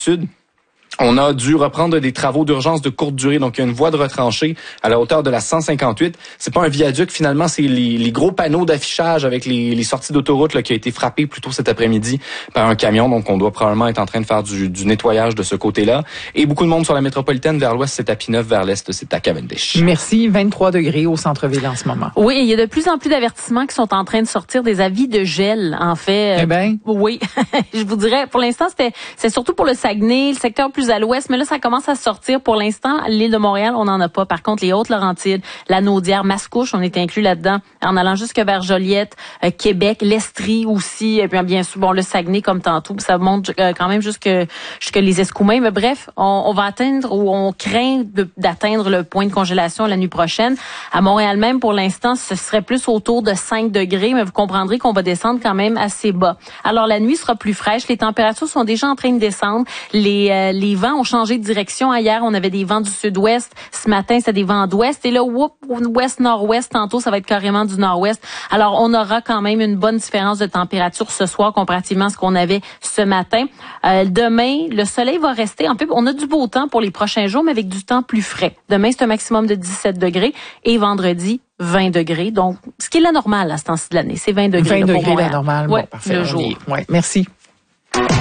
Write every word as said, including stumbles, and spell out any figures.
Sud. On a dû reprendre des travaux d'urgence de courte durée, donc il y a une voie de retranchée à la hauteur de la cent cinquante-huit. C'est pas un viaduc, finalement, c'est les, les gros panneaux d'affichage avec les, les sorties d'autoroute là, qui a été frappé plus tôt cet après-midi par un camion, donc on doit probablement être en train de faire du, du nettoyage de ce côté-là. Et beaucoup de monde sur la métropolitaine, vers l'ouest, c'est à Pinneuf, vers l'est, c'est à Cavendish. Merci. vingt-trois degrés au centre-ville en ce moment. Oui, il y a de plus en plus d'avertissements qui sont en train de sortir, des avis de gel, en fait. Eh ben. Oui, je vous dirais, pour l'instant, c'était c'est surtout pour le Saguenay, le secteur plus à l'ouest, mais là, ça commence à sortir. Pour l'instant, l'île de Montréal, on n'en a pas. Par contre, les Hautes-Laurentides, la Naudière, Mascouche, on est inclus là-dedans, en allant jusque vers Joliette, euh, Québec, l'Estrie aussi, et puis bien sûr, bon, le Saguenay comme tantôt, ça monte euh, quand même jusque jusque les Escoumins. Mais bref, on, on va atteindre ou on craint de, d'atteindre le point de congélation la nuit prochaine. À Montréal même, pour l'instant, ce serait plus autour de cinq degrés, mais vous comprendrez qu'on va descendre quand même assez bas. Alors, la nuit sera plus fraîche. Les températures sont déjà en train de descendre. Les, euh, les vents ont changé de direction. Hier, on avait des vents du sud-ouest. Ce matin, c'est des vents d'ouest. Et là, whoop, ouest-nord-ouest. Tantôt, ça va être carrément du nord-ouest. Alors, on aura quand même une bonne différence de température ce soir comparativement à ce qu'on avait ce matin. Euh, demain, le soleil va rester. En fait, on a du beau temps pour les prochains jours, mais avec du temps plus frais. Demain, c'est un maximum de dix-sept degrés. Et vendredi, vingt degrés. Donc, ce qui est la normale à ce temps-ci de l'année, c'est vingt degrés. vingt là, degrés, pour la normale. Ouais, bon, parfait. le jour. Ouais, merci.